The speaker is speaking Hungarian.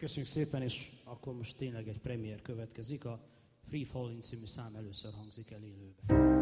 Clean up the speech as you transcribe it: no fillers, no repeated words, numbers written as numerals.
Köszönjük szépen, és akkor most tényleg egy premier következik. A Free Falling című szám először hangzik el élőben.